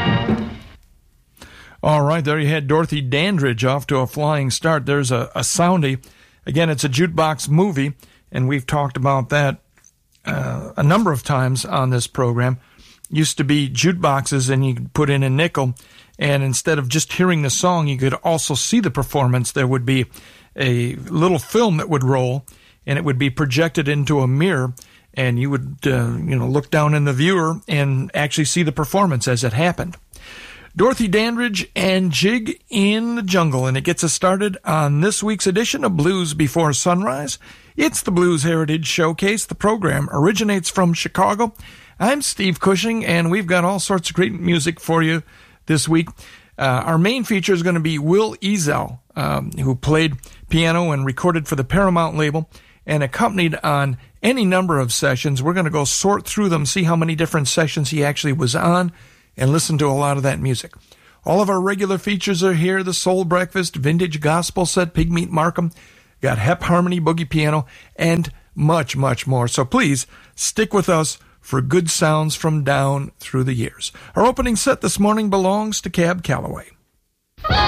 All right, there you had Dorothy Dandridge off to a flying start. There's a soundie. Again, it's a jukebox movie, and we've talked about that a number of times on this program. Used to be jukeboxes, and you could put in a nickel, and instead of just hearing the song, you could also see the performance. There would be a little film that would roll, and it would be projected into a mirror, and you would look down in the viewer and actually see the performance as it happened. Dorothy Dandridge and Jig in the Jungle, and it gets us started on this week's edition of Blues Before Sunrise. It's the Blues Heritage Showcase. The program originates from Chicago. I'm Steve Cushing, and we've got all sorts of great music for you this week. Our main feature is going to be Will Ezell, who played piano and recorded for the Paramount label and accompanied on any number of sessions. We're going to go sort through them, see how many different sessions he actually was on, and listen to a lot of that music. All of our regular features are here: the Soul Breakfast, Vintage Gospel Set, Pigmeat Markham, got Hep Harmony, Boogie Piano, and much, much more. So please stick with us for good sounds from down through the years. Our opening set this morning belongs to Cab Calloway.